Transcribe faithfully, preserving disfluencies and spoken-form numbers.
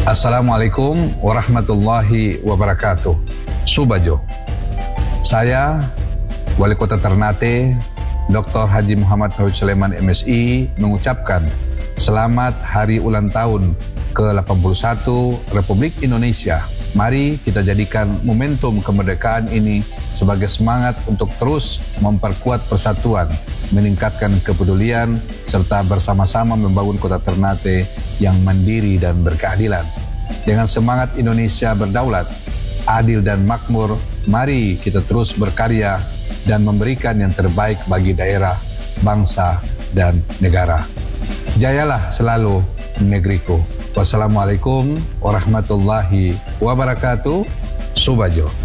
Assalamualaikum warahmatullahi wabarakatuh. Subajo. Saya, Wali Kota Ternate, Doktor Haji Muhammad Tauhid Sulaiman M Si, mengucapkan selamat hari ulang tahun ke delapan puluh satu Republik Indonesia. Mari kita jadikan momentum kemerdekaan ini sebagai semangat untuk terus memperkuat persatuan, meningkatkan kepedulian, serta bersama-sama membangun Kota Ternate yang mandiri dan berkeadilan. Dengan semangat Indonesia berdaulat, adil dan makmur, mari kita terus berkarya dan memberikan yang terbaik bagi daerah, bangsa, dan negara. Jayalah selalu negeriku. Wassalamualaikum warahmatullahi wabarakatuh. Subajo.